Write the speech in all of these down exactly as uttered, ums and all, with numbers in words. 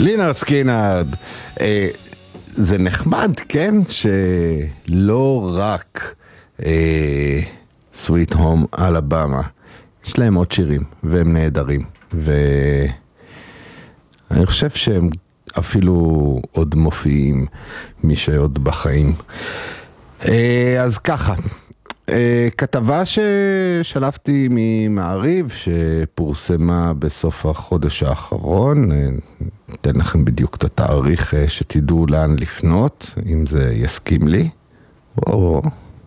לינארד סקינארד, אה, זה נחמד, כן? שלא רק אה, Sweet Home Alabama, יש להם עוד שירים, והם נהדרים, ואני חושב שהם אפילו עוד מופיעים, מי שעוד בחיים. אה, אז ככה, אה, כתבה ששלפתי ממעריב, שפורסמה בסוף החודש האחרון, אה, אתן לכם בדיוק את התאריך שתדעו לאן לפנות, אם זה יסכים לי. או...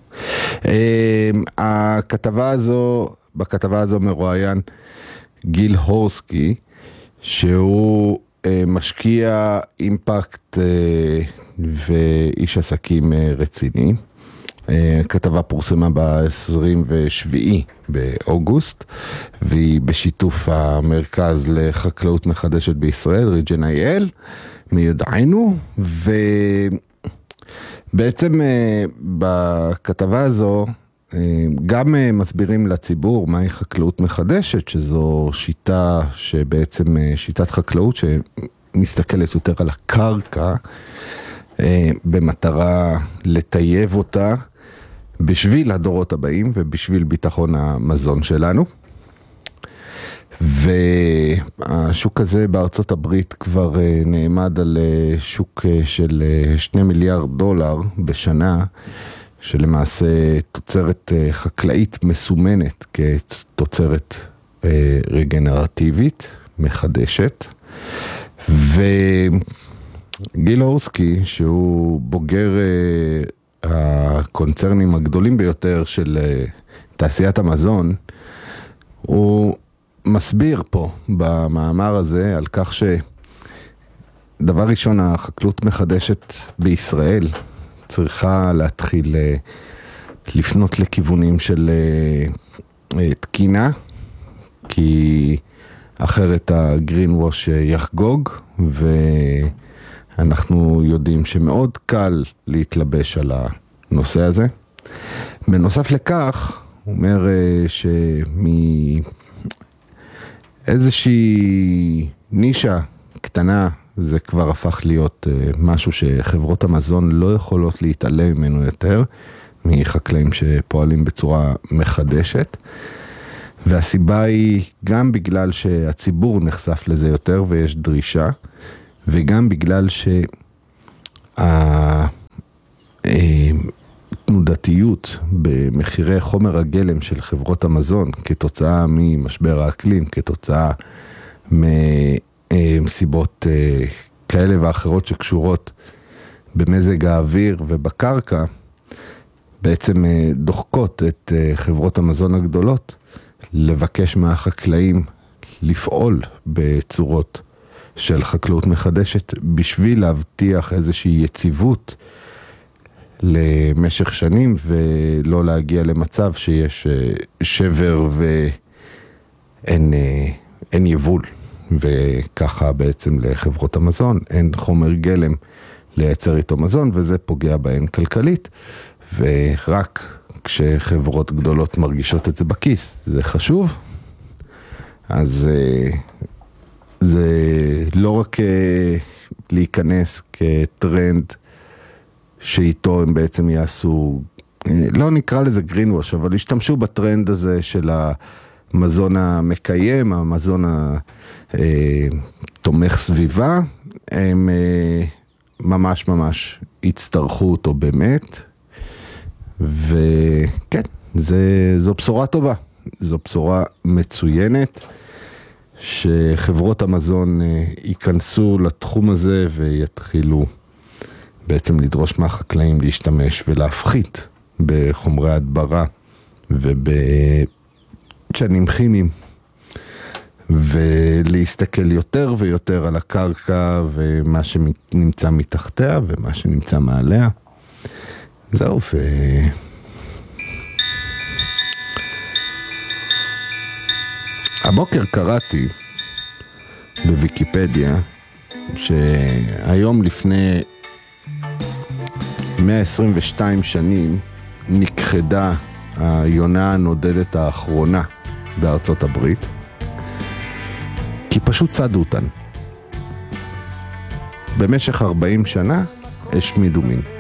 הכתבה הזו, בכתבה הזו מרואיין גיל הורסקי, שהוא משקיע אימפקט ואיש עסקים רציני. כתבה פורסמה ב-עשרים ושבעה באוגוסט, והיא בשיתוף המרכז לחקלאות מחדשת בישראל, ריג'ן איי אל, מיודענו, ובעצם בכתבה הזו גם מסבירים לציבור מהי חקלאות מחדשת, שזו שיטה שבעצם שיטת חקלאות שמסתכלת יותר על הקרקע, במטרה לטייב אותה בשביל הדורות הבאים ובשביל ביטחון המזון שלנו. והשוק הזה בארצות הברית כבר נעמד על שוק של שני מיליארד דולר בשנה, שלמעשה תוצרת חקלאית מסומנת כתוצרת רגנרטיבית, מחדשת. וגיל הורסקי, שהוא בוגר הקונצרנים הגדולים ביותר של תעשיית המזון, הוא מסביר פה במאמר הזה על כך שדבר ראשון, החקלאות מחדשת בישראל צריכה להתחיל לפנות לכיוונים של תקינה, כי אחרת הגרין ווש יחגוג, ואנחנו יודעים שמאוד קל להתלבש על הנושא הזה. בנוסף לכך, הוא אומר שמאיזושהי נישה קטנה, זה כבר הפך להיות משהו שחברות המזון לא יכולות להתעלם ממנו יותר, מחקלאים שפועלים בצורה מחדשת. והסיבה היא גם בגלל שהציבור נחשף לזה יותר ויש דרישה, וגם בגלל שהתנודתיות במחירי חומר הגלם של חברות המזון, כתוצאה ממשבר האקלים, כתוצאה מסיבות כאלה ואחרות שקשורות במזג האוויר ובקרקע, בעצם דוחקות את חברות המזון הגדולות לבקש מהחקלאים לפעול בצורות של חקלאות מחדשת, בשביל להבטיח איזושהי יציבות למשך שנים, ולא להגיע למצב שיש שבר ואין אין יבול, וככה בעצם לחברות המזון אין חומר גלם לייצר איתו מזון, וזה פוגע בהן כלכלית, ורק כשחברות גדולות מרגישות את זה בכיס, זה חשוב. אז זה לא רק להיכנס כטרנד שאיתו הם בעצם יעשו, לא נקרא לזה green wash, אבל השתמשו בטרנד הזה של המזון המקיים, המזון התומך סביבה, הם ממש ממש הצטרכו אותו באמת, וכן, זה, זו בשורה טובה, זו בשורה מצוינת, שחברות המזון ייכנסו לתחום הזה ויתחילו בעצם לדרוש מהחקלאים להשתמש ולהפחית בחומרי הדברה ובצ'נים כימיים, ולהסתכל יותר ויותר על הקרקע ומה שנמצא מתחתיה ומה שנמצא מעליה. זהו, ו... הבוקר קראתי בוויקיפדיה שהיום לפני מאה עשרים ושתיים שנים נכחדה היונה הנודדת האחרונה בארצות הברית, כי פשוט צדו אותן. במשך ארבעים שנה השמידו מין.